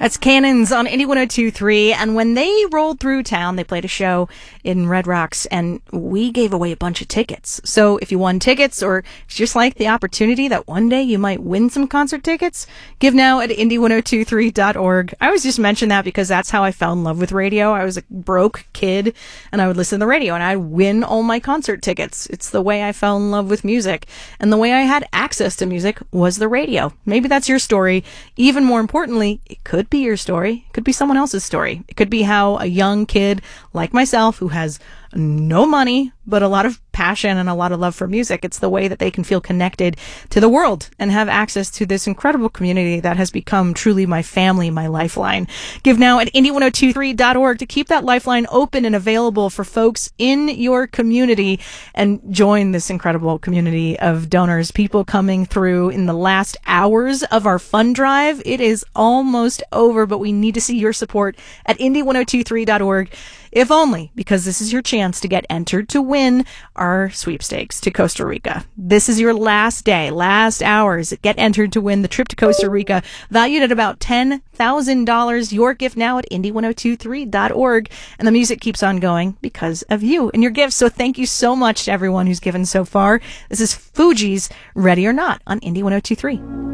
That's Cannons on Indie 102.3, and when they rolled through town, they played a show in Red Rocks, and we gave away a bunch of tickets. So if you won tickets, or just like the opportunity that one day you might win some concert tickets, give now at indie1023.org. I always just mention that because that's how I fell in love with radio. I was a broke kid, and I would listen to the radio, and I'd win all my concert tickets. It's the way I fell in love with music, and the way I had access to music was the radio. Maybe that's your story. Even more importantly, it could be your story. It could be someone else's story. It could be how a young kid like myself who has no money, but a lot of passion and a lot of love for music. It's the way that they can feel connected to the world and have access to this incredible community that has become truly my family, my lifeline. Give now at indie1023.org to keep that lifeline open and available for folks in your community and join this incredible community of donors, people coming through in the last hours of our fund drive. It is almost over, but we need to see your support at indie1023.org. If only because this is your chance to get entered to win our sweepstakes to Costa Rica. This is your last day, last hours. Get entered to win the trip to Costa Rica, valued at about $10,000. Your gift now at indie1023.org. And the music keeps on going because of you and your gifts. So thank you so much to everyone who's given so far. This is Fugees' Ready or Not on Indie 102.3.